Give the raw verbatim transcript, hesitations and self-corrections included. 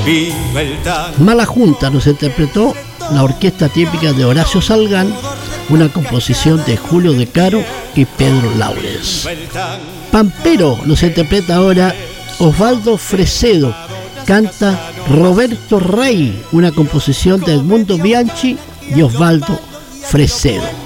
Mala Junta nos interpretó la orquesta típica de Horacio Salgán, una composición de Julio De Caro y Pedro Laures. Pampero nos interpreta ahora Osvaldo Fresedo, canta Roberto Rey, una composición de Edmundo Bianchi y Osvaldo Fresedo.